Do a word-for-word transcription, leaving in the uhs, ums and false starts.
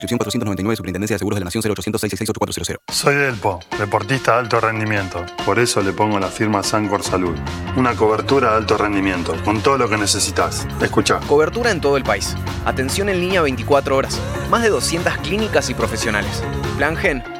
Inscripción cuatrocientos noventa y nueve, Superintendencia de Seguros de la Nación, cero ochocientos, seiscientos sesenta y seis, ocho cuatro cero cero. Soy Delpo, deportista de alto rendimiento. Por eso le pongo la firma Sancor Salud. Una cobertura de alto rendimiento, con todo lo que necesitas. Escucha. Cobertura en todo el país. Atención en línea veinticuatro horas. Más de doscientas clínicas y profesionales. Plan Gen,